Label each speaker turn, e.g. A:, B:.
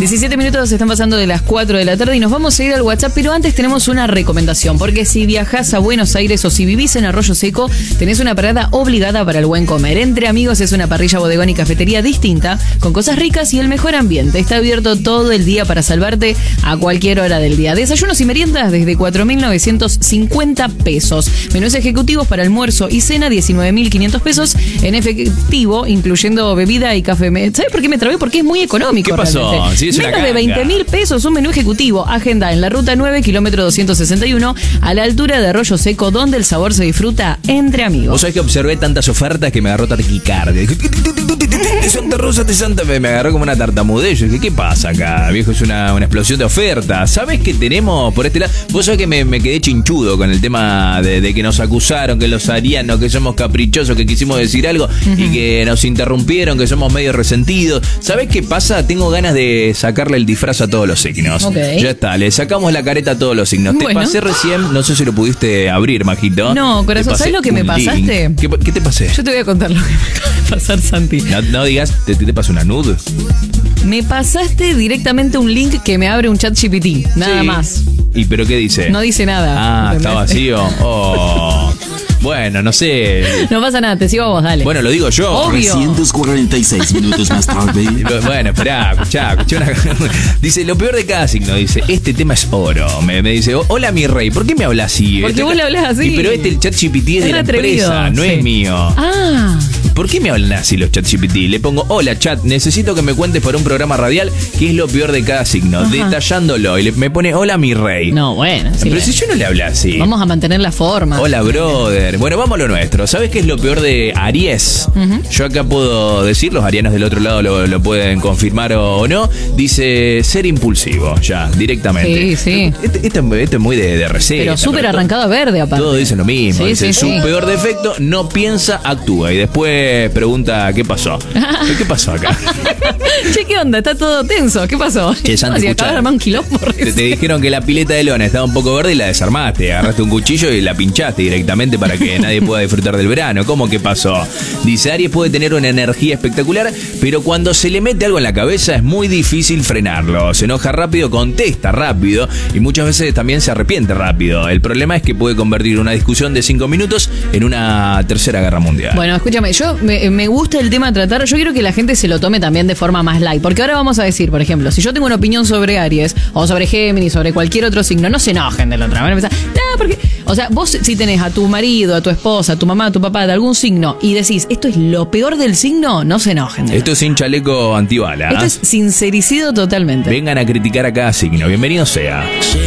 A: 17 minutos se están pasando de las 4 de la tarde y nos vamos a ir al WhatsApp, pero antes tenemos una recomendación, porque si viajás a Buenos Aires o si vivís en Arroyo Seco, tenés una parada obligada para el buen comer. Entre Amigos es una parrilla, bodegón y cafetería distinta, con cosas ricas y el mejor ambiente. Está abierto todo el día para salvarte a cualquier hora del día. Desayunos y meriendas desde 4.950 pesos. Menús ejecutivos para almuerzo y cena, 19.500 pesos en efectivo, incluyendo bebida y café. ¿Sabes por qué me trabé? Porque es muy económico.
B: ¿Qué pasó?
A: Realmente.
B: Sí, es
A: menos
B: una
A: de
B: ganga.
A: 20.000 pesos un menú ejecutivo. Agenda en la ruta 9, kilómetro 261, a la altura de Arroyo Seco, donde el sabor se disfruta entre amigos.
B: Vos sabés que observé tantas ofertas que me agarró taquicardia. De Santa Rosa de Santa Fe, me agarró como una tartamudez. Yo dije, ¿qué pasa acá, viejo? Es una explosión de ofertas. ¿Sabés qué tenemos por este lado? Vos sabés que me quedé chinchudo con el tema de que nos acusaron, que los arianos, que somos caprichosos, que quisimos decir algo y que nos interrumpieron, que somos medio resentidos. ¿Sabés qué pasa? Tengo ganas de sacarle el disfraz a todos los signos.
A: Okay.
B: Ya está, le sacamos la careta a todos los signos.
A: Bueno.
B: Te pasé recién, no sé si lo pudiste abrir, Majito.
A: No, corazón,
B: Te pasé
A: ¿sabés lo que me
B: un
A: pasaste?
B: link. ¿Qué te pasé?
A: Yo te voy a contar lo que me acaba de pasar, Santi.
B: No digas, te pasó una nude.
A: Me pasaste directamente un link que me abre un chat GPT, nada
B: Sí.
A: más.
B: ¿Y pero qué dice?
A: No dice nada.
B: Ah,
A: ¿entendés?
B: está vacío. Oh. Bueno, no sé.
A: No pasa nada, te sigo a vos, dale.
B: Bueno, lo digo yo.
A: Obvio.
C: 346 minutos más tarde.
B: Bueno, esperá, escuchá una... Dice, lo peor de cada signo, dice, este tema es oro. Me dice, hola mi rey, ¿por qué me hablas así?
A: Porque vos le hablás así.
B: Pero el chat GPT es de la
A: atrevido,
B: empresa, no
A: sí.
B: es mío.
A: Ah,
B: ¿Por qué me hablan así los chat GPT? Le pongo, hola chat, necesito que me cuentes por un programa radial qué es lo peor de cada signo,
A: Ajá.
B: detallándolo. Y me pone, hola mi rey.
A: no, bueno. Sí,
B: Pero si yo no le hablé así.
A: vamos a mantener la forma.
B: Hola, brother. Bueno, vamos a lo nuestro. ¿Sabes qué es lo peor de Aries? Yo acá puedo decir, los arianos del otro lado lo pueden confirmar o no. Dice ser impulsivo, ya, directamente.
A: Sí, sí.
B: Esto es muy de receta.
A: Pero súper arrancado a verde, aparte.
B: Todos dicen lo mismo.
A: Sí,
B: Dice,
A: sí,
B: su
A: sí.
B: peor defecto, no piensa, actúa. Y después pregunta, ¿qué pasó? ¿Qué pasó acá?
A: Che, ¿qué onda? Está todo tenso. ¿Qué pasó?
B: Che, Santi,
A: Si
B: escuchá.
A: acabas de armar un quilombo.
B: Te dijeron que la pileta de lona estaba un poco verde y la desarmaste. Agarraste un cuchillo y la pinchaste directamente para que nadie pueda disfrutar del verano. ¿Cómo que pasó? Dice, Aries puede tener una energía espectacular, pero cuando se le mete algo en la cabeza es muy difícil frenarlo. Se enoja rápido, contesta rápido y muchas veces también se arrepiente rápido. El problema es que puede convertir una discusión de 5 minutos en una tercera guerra mundial.
A: Bueno, escúchame, yo me gusta el tema a tratar. Yo quiero que la gente se lo tome también de forma más light. Porque ahora vamos a decir, por ejemplo, si yo tengo una opinión sobre Aries o sobre Géminis, sobre cualquier otro signo, no se enojen del otro. Van a empezar, no, porque. O sea, vos si tenés a tu marido, a tu esposa, a tu mamá, a tu papá de algún signo y decís, esto es lo peor del signo, no se enojen.
B: Esto es sin chaleco antibala.
A: Esto es sincericidio totalmente.
B: Vengan a criticar a cada signo. Bienvenido sea.